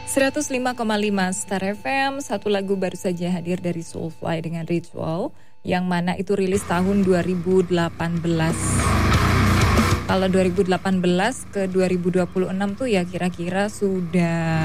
105,5 Star FM, satu lagu baru saja hadir dari Soulfly dengan Ritual, yang mana itu rilis tahun 2018. Kalau 2018 ke 2026 tuh ya kira-kira sudah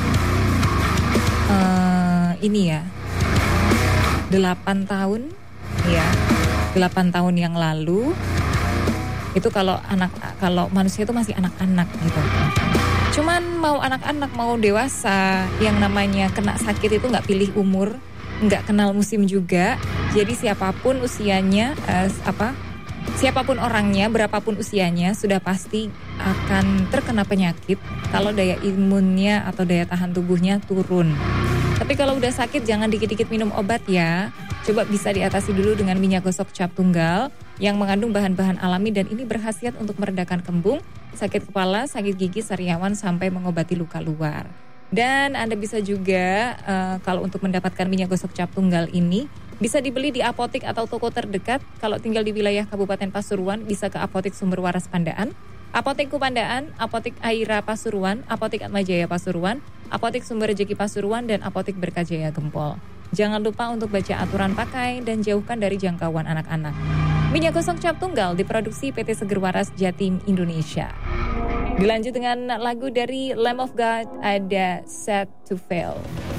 ini ya 8 tahun ya, 8 tahun yang lalu. Itu kalau manusia itu masih anak-anak gitu. Cuman mau anak-anak mau dewasa, yang namanya kena sakit itu nggak pilih umur, nggak kenal musim juga. Jadi siapapun usianya, siapapun orangnya, berapapun usianya, sudah pasti akan terkena penyakit kalau daya imunnya atau daya tahan tubuhnya turun. Tapi kalau udah sakit jangan dikit-dikit minum obat ya. Coba bisa diatasi dulu dengan minyak gosok cap tunggal yang mengandung bahan-bahan alami dan ini berkhasiat untuk meredakan kembung, sakit kepala, sakit gigi, sariawan sampai mengobati luka luar. Dan Anda bisa juga kalau untuk mendapatkan minyak gosok cap tunggal ini bisa dibeli di apotik atau toko terdekat. Kalau tinggal di wilayah Kabupaten Pasuruan bisa ke Apotik Sumber Waras Pandaan, Apotik Kupandaan, Apotik Aira Pasuruan, Apotik Atmajaya Pasuruan, Apotik Sumber Rejeki Pasuruan, dan Apotik Berkajaya Gempol. Jangan lupa untuk baca aturan pakai dan jauhkan dari jangkauan anak-anak. Minyak gosok cap tunggal diproduksi PT Seger Waras Jatim Indonesia. Dilanjut dengan lagu dari Lamb of God, ada Set to Fail.